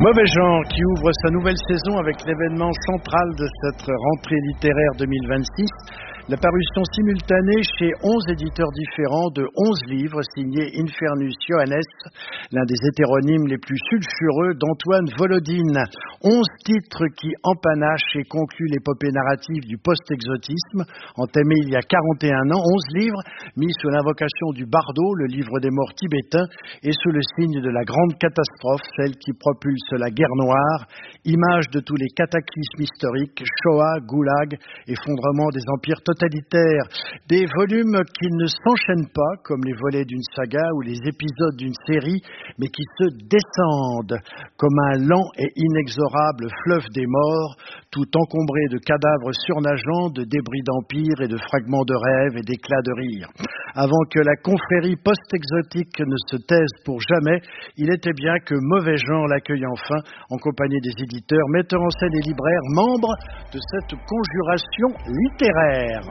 Mauvais genre qui ouvre sa nouvelle saison avec l'événement central de cette rentrée littéraire 2026, la parution simultanée chez 11 éditeurs différents de 11 livres signés Infernus Johannes, l'un des hétéronymes les plus sulfureux d'Antoine Volodine. 11 titres qui empanachent et concluent l'épopée narrative du post-exotisme, entamée il y a 41 ans. 11 livres mis sous l'invocation du bardo, le livre des morts tibétain, et sous le signe de la grande catastrophe, celle qui propulse la guerre noire, image de tous les cataclysmes historiques, Shoah, Goulag, effondrement des empires totalitaires, des volumes qui ne s'enchaînent pas comme les volets d'une saga ou les épisodes d'une série, mais qui se descendent comme un lent et inexorable fleuve des morts, tout encombré de cadavres surnageants, de débris d'empires et de fragments de rêves et d'éclats de rire. Avant que la confrérie post-exotique ne se taise pour jamais, il était bien que Mauvais Genre l'accueille enfin, en compagnie des éditeurs, metteurs en scène et libraires, membres de cette conjuration littéraire.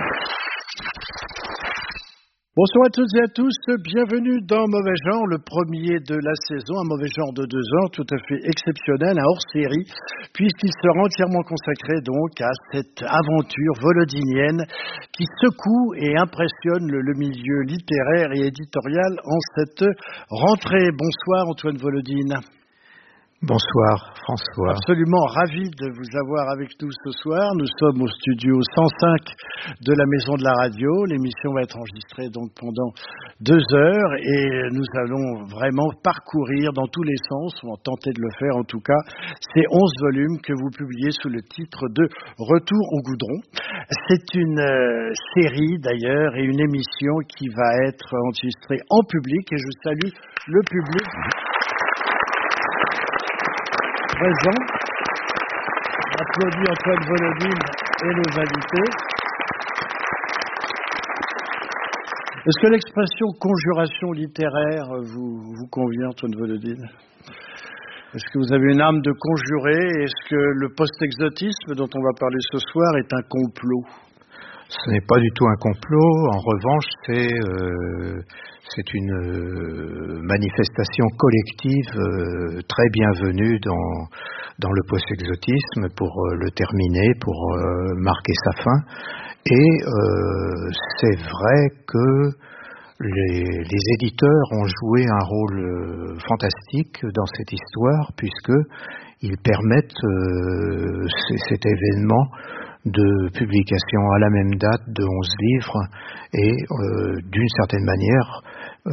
Bonsoir à toutes et à tous, bienvenue dans Mauvais Genre, le premier de la saison, un Mauvais Genre de 2 heures, tout à fait exceptionnel, un hors-série, puisqu'il sera entièrement consacré donc à cette aventure volodinienne qui secoue et impressionne le milieu littéraire et éditorial en cette rentrée. Bonsoir Antoine Volodine. Bonsoir François. Absolument ravi de vous avoir avec nous ce soir. Nous sommes au studio 105 de la Maison de la Radio. L'émission va être enregistrée donc pendant 2 heures et nous allons vraiment parcourir dans tous les sens, ou en tenter de le faire en tout cas, ces 11 volumes que vous publiez sous le titre de Retour au goudron. C'est une série d'ailleurs et une émission qui va être enregistrée en public et je salue le public présent. Applaudis Antoine Volodine et nos invités. Est-ce que l'expression conjuration littéraire vous convient, Antoine Volodine ? Est-ce que vous avez une âme de conjuré ? Est-ce que le post-exotisme dont on va parler ce soir est un complot ? Ce n'est pas du tout un complot. En revanche, c'est une manifestation collective très bienvenue dans le post-exotisme pour le terminer, pour marquer sa fin. Et c'est vrai que les éditeurs ont joué un rôle fantastique dans cette histoire puisqu'ils permettent cet événement de publication à la même date de 11 livres et d'une certaine manière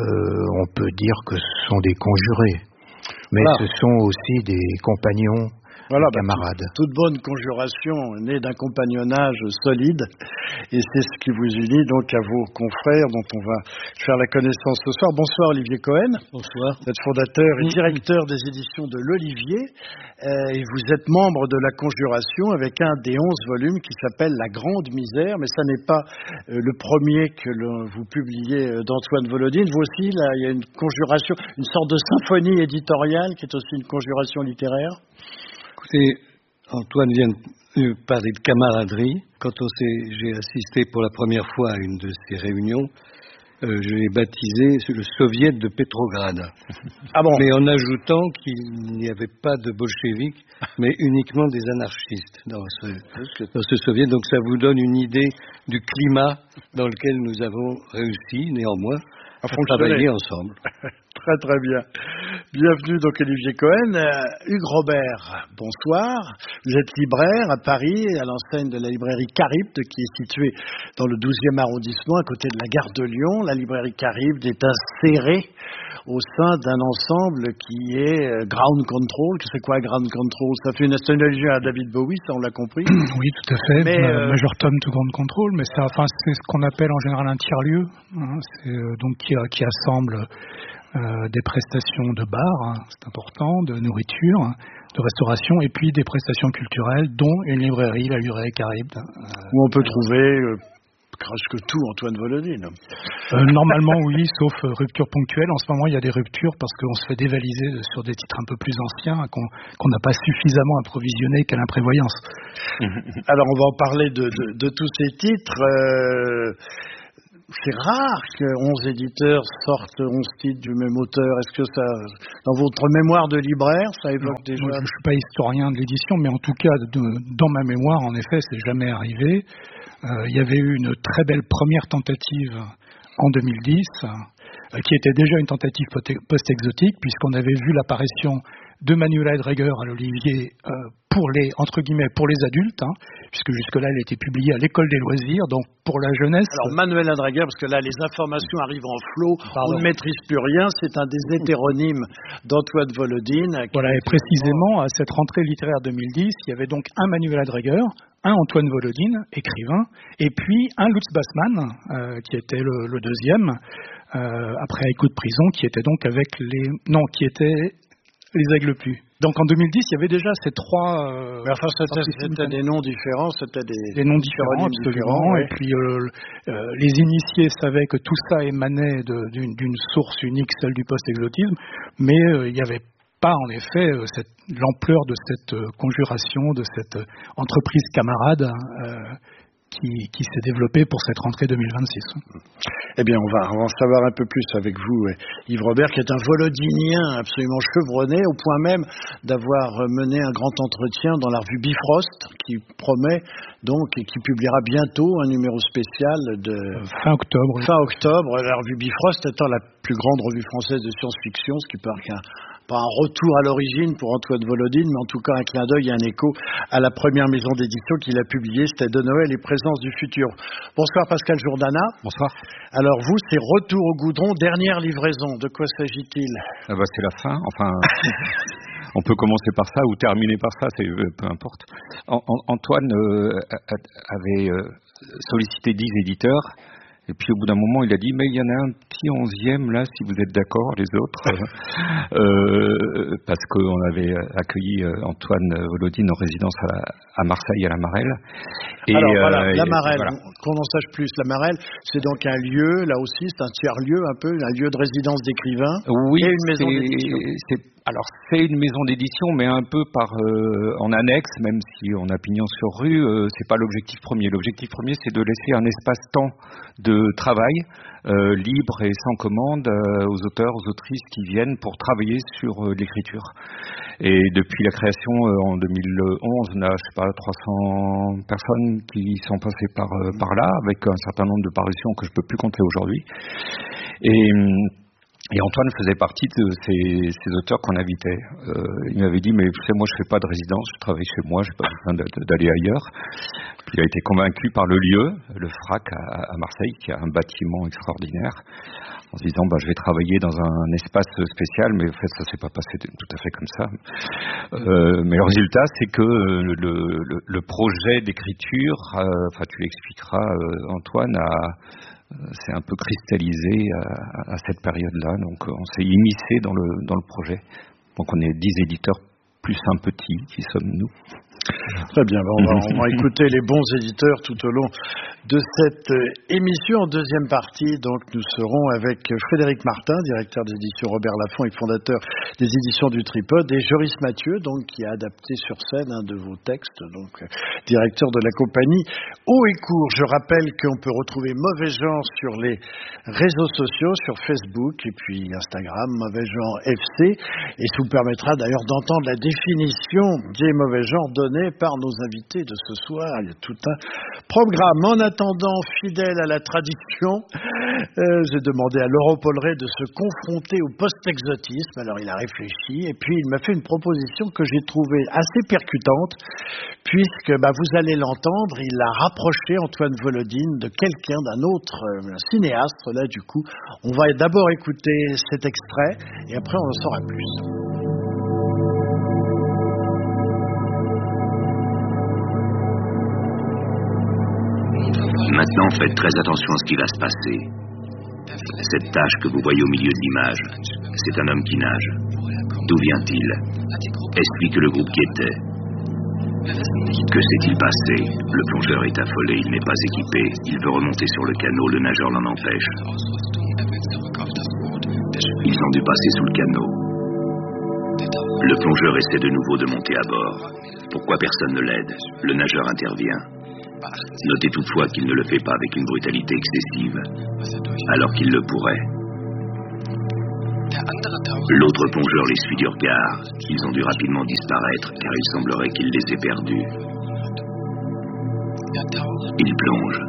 on peut dire que ce sont des conjurés mais voilà. Ce sont aussi des compagnons, voilà, des camarades. Toute bonne conjuration née d'un compagnonnage solide et c'est ce qui vous unit donc à vos confrères dont on va faire la connaissance ce soir. Bonsoir Olivier Cohen. Bonsoir. Vous êtes fondateur et directeur des éditions de l'Olivier et vous êtes membre de la conjuration avec un des 11 volumes qui s'appelle La Grande Misère, mais ça n'est pas le premier que vous publiez d'Antoine Volodine. Vous aussi, là, il y a une conjuration, une sorte de symphonie éditoriale qui est aussi une conjuration littéraire. Écoutez, Antoine vient de parler de camaraderie. Quand j'ai assisté pour la première fois à une de ces réunions, je l'ai baptisé le Soviet de Petrograd. Ah bon ? Mais en ajoutant qu'il n'y avait pas de bolcheviks, mais uniquement des anarchistes dans ce Soviet. Donc ça vous donne une idée du climat dans lequel nous avons réussi, néanmoins, à travailler ensemble. Très très bien. Bienvenue donc Olivier Cohen. Hugues Robert, bonsoir. Vous êtes libraire à Paris, à l'enseigne de la librairie Charybde qui est située dans le 12e arrondissement à côté de la gare de Lyon. La librairie Charybde est insérée au sein d'un ensemble qui est Ground Control. C'est quoi Ground Control ? Ça fait une allusion à David Bowie, ça on l'a compris. Oui, tout à fait. Major Tom to Ground Control, mais c'est ce qu'on appelle en général un tiers-lieu, hein, donc qui assemble des prestations de bar, hein, c'est important, de nourriture, hein, de restauration, et puis des prestations culturelles, dont une librairie, la librairie Charybde. Où on peut trouver presque tout, Antoine Volodine. Normalement, oui, sauf rupture ponctuelle. En ce moment, il y a des ruptures parce qu'on se fait dévaliser sur des titres un peu plus anciens qu'on n'a pas suffisamment approvisionnés qu'à l'imprévoyance. Alors, on va en parler de tous ces titres. c'est rare que 11 éditeurs sortent 11 titres du même auteur. Est-ce que ça, dans votre mémoire de libraire, ça évoque déjà? Moi, je ne suis pas historien de l'édition, mais en tout cas, dans ma mémoire, en effet, c'est jamais arrivé. Il y avait eu une très belle première tentative en 2010, qui était déjà une tentative post-exotique, puisqu'on avait vu l'apparition de Manuela Dreger à l'Olivier pour les adultes, puisque jusque-là elle était publiée à l'École des loisirs, donc pour la jeunesse. Alors Manuela Dreger, parce que là les informations arrivent en flot, on ne maîtrise plus rien, c'est un des hétéronymes d'Antoine Volodine. Voilà, et précisément à cette rentrée littéraire 2010, il y avait donc un Manuela Dreger, un Antoine Volodine, écrivain, et puis un Lutz Bassmann, qui était le deuxième, après un coup de prison, qui était donc qui était les Aigles Plus. Donc en 2010, il y avait déjà ces trois... Mais enfin, c'était des noms différents, c'était des noms différents, absolument. Ouais. Et puis les initiés savaient que tout ça émanait d'une source unique, celle du post-exotisme, mais il n'y avait pas en effet l'ampleur de cette conjuration, de cette entreprise camarade qui s'est développée pour cette rentrée 2026. Eh bien, on va en savoir un peu plus avec vous, Yves Robert, qui est un volodinien absolument chevronné, au point même d'avoir mené un grand entretien dans la revue Bifrost, qui promet donc et qui publiera bientôt un numéro spécial de fin octobre. Fin octobre, la revue Bifrost étant la plus grande revue française de science-fiction, ce qui peut être pas un retour à l'origine pour Antoine Volodine, mais en tout cas un clin d'œil et un écho à la première maison d'édition qu'il a publiée, c'était De Noël et Présence du futur. Bonsoir Pascal Jourdana. Bonsoir. Alors vous, c'est Retour au goudron, dernière livraison. De quoi s'agit-il? C'est la fin, enfin... On peut commencer par ça ou terminer par ça, peu importe. Antoine avait sollicité 10 éditeurs. Et puis au bout d'un moment, il a dit, mais il y en a un petit 11e là, si vous êtes d'accord, les autres, parce qu'on avait accueilli Antoine Volodine en résidence à Marseille, à la Marelle. Et alors voilà, la Marelle, voilà. Qu'on en sache plus, la Marelle, c'est donc un lieu, là aussi, c'est un tiers-lieu un peu, un lieu de résidence d'écrivains. Oui, et une maison d'édition. Alors c'est une maison d'édition, mais un peu en annexe, même si on a pignon sur rue, c'est pas l'objectif premier. L'objectif premier, c'est de laisser un espace-temps de travail libre et sans commande aux auteurs, aux autrices qui viennent pour travailler sur l'écriture. Et depuis la création en 2011, on a 300 personnes qui sont passées par là, avec un certain nombre de parutions que je peux plus compter aujourd'hui. Et Antoine faisait partie de ces auteurs qu'on invitait. Il m'avait dit, mais tu sais, moi je fais pas de résidence, je travaille chez moi, j'ai pas besoin d'aller ailleurs. Puis il a été convaincu par le lieu, le FRAC à Marseille, qui a un bâtiment extraordinaire, en se disant, je vais travailler dans un espace spécial, mais en fait ça s'est pas passé tout à fait comme ça. Mais le résultat, c'est que le projet d'écriture, tu l'expliqueras Antoine, c'est un peu cristallisé à cette période-là. Donc on s'est immiscé dans le projet. Donc on est 10 éditeurs plus un petit qui sommes nous. Très bien, on va écouter les bons éditeurs tout au long de cette émission. En deuxième partie, donc, nous serons avec Frédéric Martin, directeur des éditions Robert Laffont et fondateur des éditions du Tripode, et Joris Mathieu, donc, qui a adapté sur scène un de vos textes, donc, directeur de la compagnie Haut et Court. Je rappelle qu'on peut retrouver Mauvais Genre sur les réseaux sociaux, sur Facebook et puis Instagram, Mauvais Genre FC, et ça vous permettra d'ailleurs d'entendre la définition des mauvais genres donnée par nos invités de ce soir. Il y a tout un programme. En attendant, fidèle à la tradition, j'ai demandé à Laurent Polleret de se confronter au post-exotisme. Alors il a réfléchi et puis il m'a fait une proposition que j'ai trouvée assez percutante, puisque vous allez l'entendre, il a rapproché Antoine Volodine de quelqu'un, d'un autre cinéaste. Là du coup, on va d'abord écouter cet extrait et après on en saura plus. Maintenant, faites très attention à ce qui va se passer. Cette tache que vous voyez au milieu de l'image, c'est un homme qui nage. D'où vient-il? Est-ce lui que le groupe guettait? Que s'est-il passé? Le plongeur est affolé, il n'est pas équipé. Il veut remonter sur le canot, le nageur l'en empêche. Ils ont dû passer sous le canot. Le plongeur essaie de nouveau de monter à bord. Pourquoi personne ne l'aide? Le nageur intervient. Notez toutefois qu'il ne le fait pas avec une brutalité excessive, alors qu'il le pourrait. L'autre plongeur les suit du regard. Ils ont dû rapidement disparaître, car il semblerait qu'il les ait perdus. Il plonge.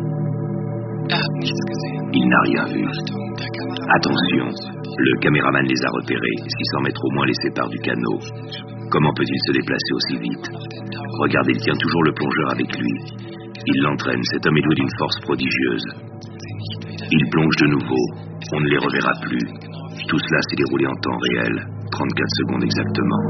Il n'a rien vu. Attention, le caméraman les a repérés. 600 mètres au moins les séparent du canot. Comment peut-il se déplacer aussi vite? Regardez, il tient toujours le plongeur avec lui. Il l'entraîne, cet homme est doué d'une force prodigieuse. Il plonge de nouveau. On ne les reverra plus. Tout cela s'est déroulé en temps réel, 34 secondes exactement.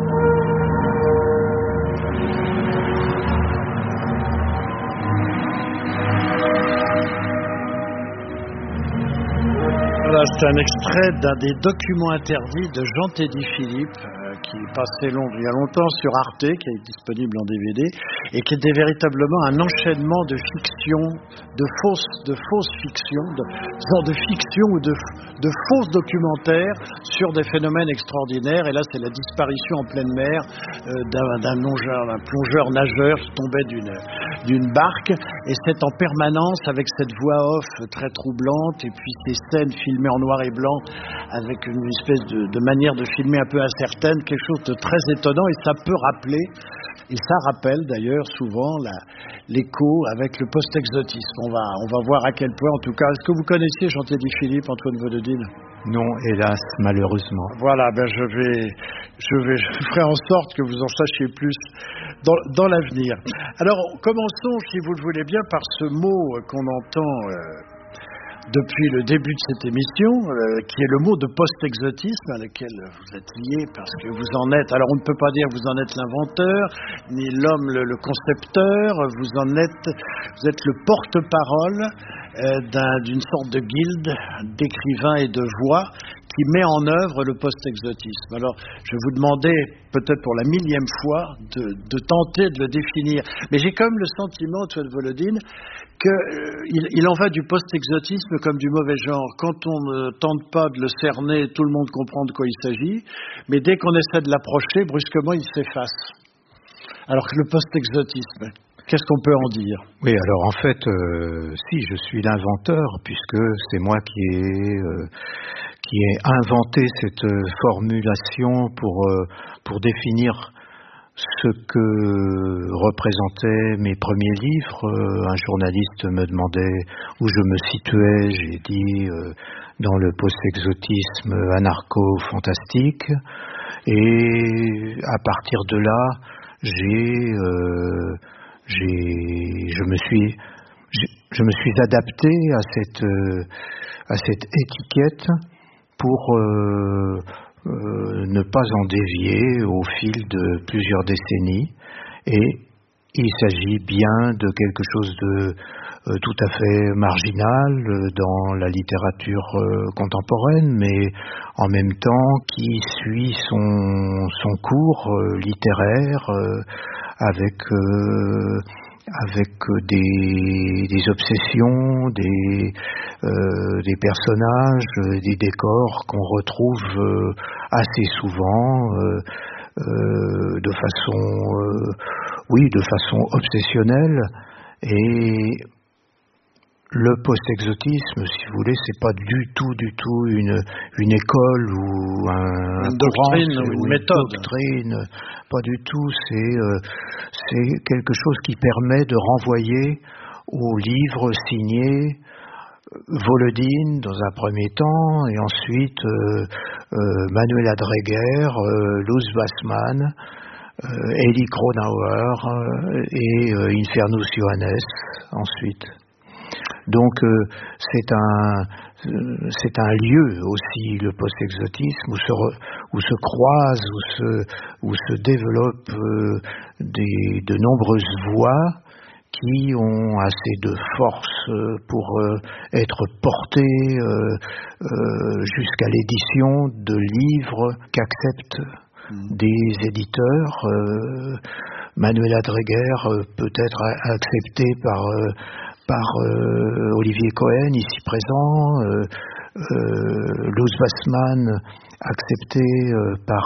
Voilà, c'est un extrait d'un des documents interdits de Jean-Teddy Philippe, qui passait il y a longtemps sur Arte, qui est disponible en DVD, et qui était véritablement un enchaînement de fiction, de fausses fictions, de fiction ou de fausses documentaires sur des phénomènes extraordinaires. Et là, c'est la disparition en pleine mer d'un plongeur nageur qui tombait d'une barque, et c'est en permanence avec cette voix off très troublante, et puis ces scènes filmées en noir et blanc avec une espèce de manière de filmer un peu incertaine, quelque chose de très étonnant, et ça peut rappeler, et ça rappelle d'ailleurs souvent l'écho avec le post-exotisme. On va voir à quel point, en tout cas. Est-ce que vous connaissiez Jean-Teddy Philippe, Antoine Vaudeville? Non, hélas, malheureusement. Voilà, je ferai en sorte que vous en sachiez plus dans l'avenir. Alors, commençons, si vous le voulez bien, par ce mot qu'on entend depuis le début de cette émission, qui est le mot de post-exotisme, à lequel vous êtes lié parce que vous en êtes, alors on ne peut pas dire que vous en êtes l'inventeur, ni l'homme le concepteur, vous êtes le porte-parole d'une sorte de guilde d'écrivains et de voix qui met en œuvre le post-exotisme. Alors, je vais vous demander, peut-être pour la 1000e fois, de tenter de le définir. Mais j'ai quand même le sentiment, Antoine Volodine, qu'il en va du post-exotisme comme du mauvais genre. Quand on ne tente pas de le cerner, tout le monde comprend de quoi il s'agit, mais dès qu'on essaie de l'approcher, brusquement, il s'efface. Alors que le post-exotisme, qu'est-ce qu'on peut en dire? Oui, alors en fait, si, je suis l'inventeur, puisque c'est moi qui ai inventé cette formulation pour définir ce que représentaient mes premiers livres. Un journaliste me demandait où je me situais, j'ai dit dans le post-exotisme anarcho-fantastique, et à partir de là, je me suis adapté à cette étiquette pour ne pas en dévier au fil de plusieurs décennies, et il s'agit bien de quelque chose de tout à fait marginal dans la littérature contemporaine, mais en même temps qui suit son cours littéraire avec des obsessions, des personnages, des décors qu'on retrouve assez souvent de façon obsessionnelle. Et le post-exotisme, si vous voulez, c'est pas du tout une école ou une doctrine ou une méthode. Doctrine, pas du tout. C'est quelque chose qui permet de renvoyer aux livres signés Volodine dans un premier temps, et ensuite Manuela Dreger, Luz Bassmann, Elie Kronauer et Infernus Johannes ensuite. Donc c'est un lieu aussi, le post-exotisme, où se croisent, où se développent de nombreuses voix qui ont assez de force pour être portées jusqu'à l'édition de livres qu'acceptent des éditeurs. Manuela Dreger peut être acceptée par Olivier Cohen, ici présent, Luz Bassmann, accepté par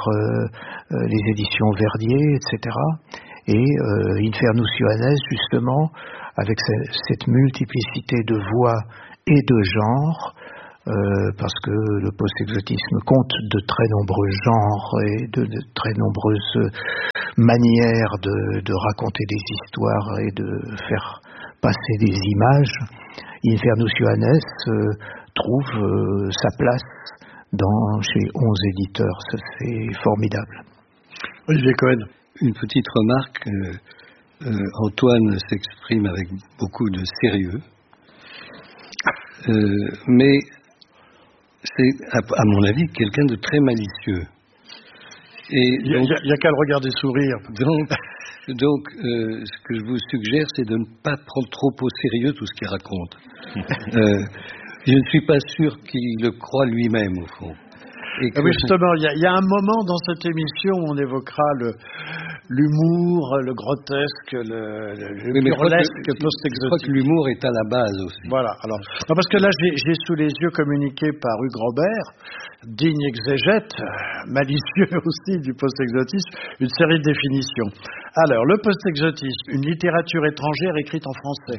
les éditions Verdier, etc. Et Infernus Johannes, justement, avec cette multiplicité de voix et de genres, parce que le post-exotisme compte de très nombreux genres et de très nombreuses manières de raconter des histoires et de faire passer des images. Infernus Johannes trouve sa place chez 11 éditeurs. Ça, c'est formidable. Olivier Cohen. Une petite remarque. Antoine s'exprime avec beaucoup de sérieux. Mais c'est, à mon avis, quelqu'un de très malicieux. Et il n'y a qu'à le regarder sourire. Donc, ce que je vous suggère, c'est de ne pas prendre trop au sérieux tout ce qu'il raconte. Je ne suis pas sûr qu'il le croit lui-même, au fond. Oui, justement, il y a un moment dans cette émission où on évoquera l'humour, le grotesque, le burlesque post-exotique. Je crois que l'humour est à la base aussi. Voilà. Alors, non, parce que là, j'ai sous les yeux communiqué par Hugues Robert, digne exégète, malicieux aussi du post-exotisme, une série de définitions. Alors, le post-exotisme, une littérature étrangère écrite en français.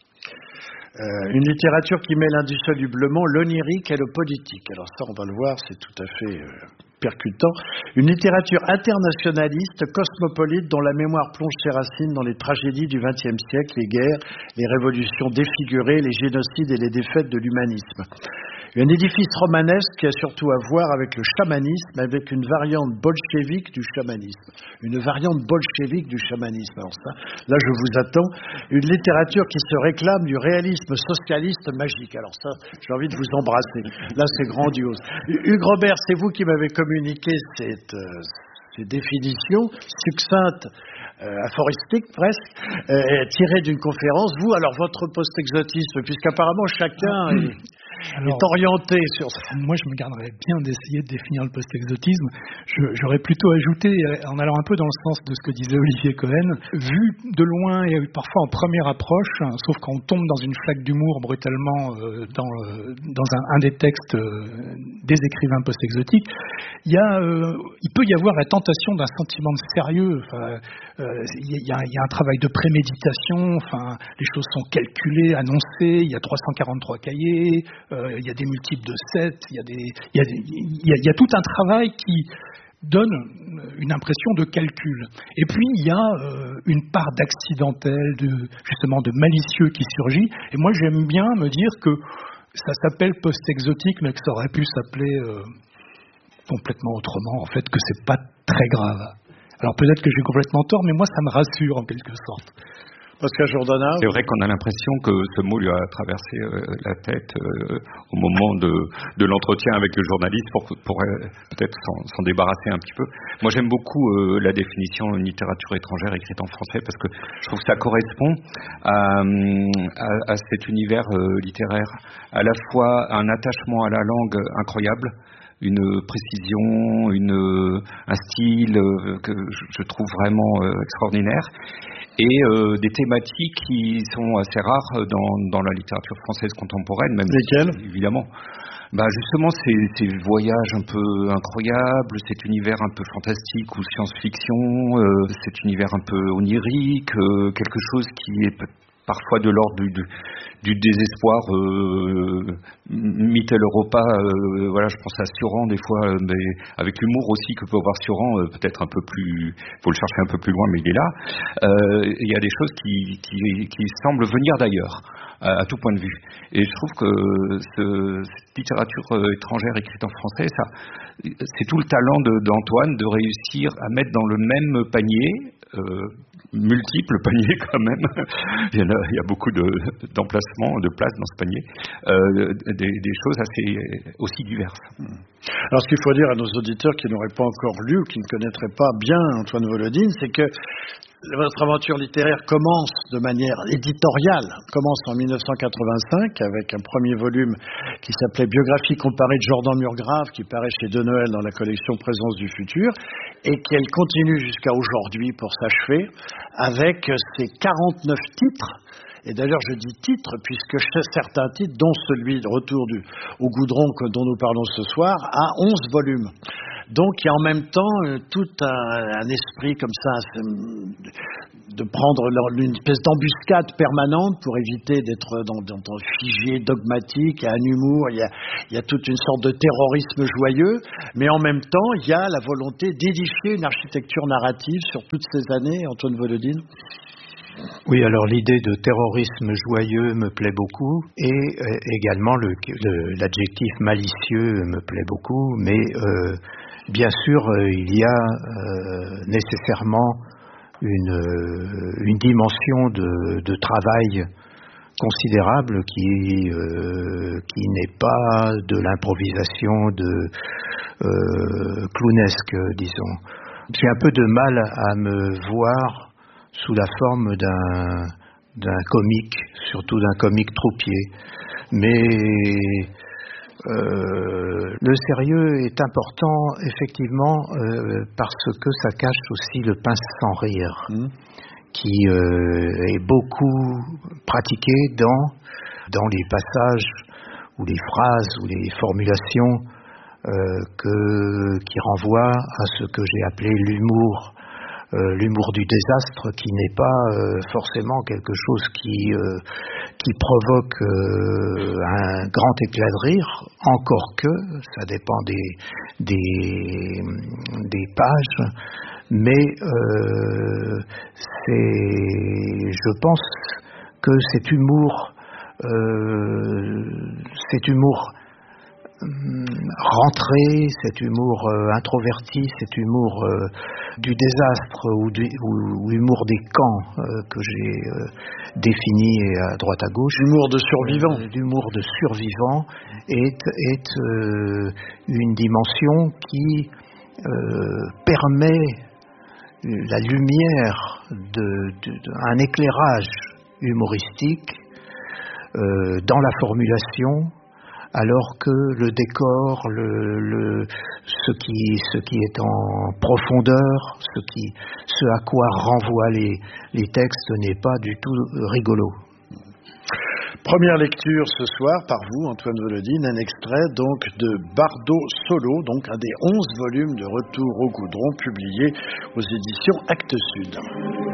Une littérature qui mêle indissolublement l'onirique et le politique. Alors ça, on va le voir, c'est tout à fait percutant. Une littérature internationaliste, cosmopolite, dont la mémoire plonge ses racines dans les tragédies du XXe siècle, les guerres, les révolutions défigurées, les génocides et les défaites de l'humanisme. Un édifice romanesque qui a surtout à voir avec le chamanisme, avec une variante bolchevique du chamanisme. Une variante bolchevique du chamanisme. Alors ça, là, je vous attends. Une littérature qui se réclame du réalisme socialiste magique. Alors ça, j'ai envie de vous embrasser. Là, c'est grandiose. Hugues Robert, c'est vous qui m'avez communiqué ces définitions succinctes, aphoristiques presque, tirées d'une conférence. Vous, alors, votre post-exotisme, puisqu'apparemment chacun est orienté sur ça. Moi, je me garderais bien d'essayer de définir le post-exotisme. J'aurais plutôt ajouté, en allant un peu dans le sens de ce que disait Olivier Cohen, vu de loin et parfois en première approche, sauf quand on tombe dans une flaque d'humour brutalement dans un des textes des écrivains post-exotiques, il peut y avoir la tentation d'un sentiment de sérieux. Il y a un travail de préméditation, les choses sont calculées, annoncées, il y a 343 cahiers, il y a des multiples de 7, il y a tout un travail qui donne une impression de calcul. Et puis il y a une part d'accidentel, justement de malicieux qui surgit. Et moi j'aime bien me dire que ça s'appelle post-exotique, mais que ça aurait pu s'appeler complètement autrement, en fait, que c'est pas très grave. Alors peut-être que j'ai complètement tort, mais moi ça me rassure en quelque sorte. Pascal Jourdanat. C'est vrai qu'on a l'impression que ce mot lui a traversé la tête au moment de l'entretien avec le journaliste pour peut-être s'en débarrasser un petit peu. Moi j'aime beaucoup la définition d'une littérature étrangère écrite en français parce que je trouve que ça correspond à cet univers littéraire, à la fois un attachement à la langue incroyable, une précision, un style que je trouve vraiment extraordinaire, et des thématiques qui sont assez rares dans la littérature française contemporaine, même. Lesquelles ? Évidemment. Justement, ces voyages un peu incroyables, cet univers un peu fantastique ou science-fiction, cet univers un peu onirique, quelque chose qui est parfois de l'ordre du désespoir, Mitteleuropa, voilà, je pense à Sioran des fois, mais avec l'humour aussi que peut avoir Sioran, peut-être un peu plus, faut le chercher un peu plus loin, mais il est là. Il y a des choses qui semblent venir d'ailleurs, à tout point de vue. Et je trouve que cette littérature étrangère écrite en français, c'est tout le talent d'Antoine de réussir à mettre dans le même panier, multiples paniers quand même, il y a beaucoup d'emplacements, de places dans ce panier, des choses assez aussi diverses. Alors ce qu'il faut dire à nos auditeurs qui n'auraient pas encore lu ou qui ne connaîtraient pas bien Antoine Volodine, c'est que votre aventure littéraire commence de manière éditoriale, commence en 1985 avec un premier volume qui s'appelait Biographie comparée de Jordan Murgrave, qui paraît chez De Noël dans la collection Présence du futur, et qu'elle continue jusqu'à aujourd'hui pour s'achever avec ses 49 titres. Et d'ailleurs, je dis titres, puisque certains titres, dont celui de Retour au goudron dont nous parlons ce soir, a 11 volumes. Donc, il y a en même temps tout un esprit comme ça de prendre une espèce d'embuscade permanente pour éviter d'être dans figé, dogmatique, il y a un humour, il y a toute une sorte de terrorisme joyeux, mais en même temps, il y a la volonté d'édifier une architecture narrative sur toutes ces années, Antoine Volodine. Oui, alors l'idée de terrorisme joyeux me plaît beaucoup et également l'adjectif malicieux me plaît beaucoup, mais bien sûr il y a nécessairement une dimension de travail considérable qui n'est pas de l'improvisation clownesque, disons. J'ai un peu de mal à me voir sous la forme d'un comique, surtout d'un comique troupier. Mais le sérieux est important, effectivement, parce que ça cache aussi le pince sans rire, qui est beaucoup pratiqué dans les passages ou les phrases ou les formulations qui renvoient à ce que j'ai appelé l'humour du désastre, qui n'est pas forcément quelque chose qui provoque un grand éclat de rire, encore que ça dépend des pages, mais je pense que cet humour rentré, cet humour introverti, cet humour du désastre ou humour des camps que j'ai défini à droite à gauche. L'humour de survivant. L'humour de survivant est une dimension qui permet la lumière un éclairage humoristique dans la formulation, alors que le décor, ce qui est en profondeur, ce à quoi renvoient les textes n'est pas du tout rigolo. Première lecture ce soir par vous, Antoine Volodine, un extrait donc de Bardot Solo, donc un des 11 volumes de Retour au goudron publié aux éditions Actes Sud.